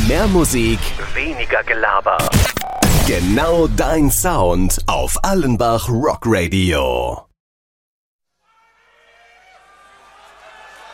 Mehr Musik, weniger Gelaber. Genau dein Sound auf Allenbach Rock Radio.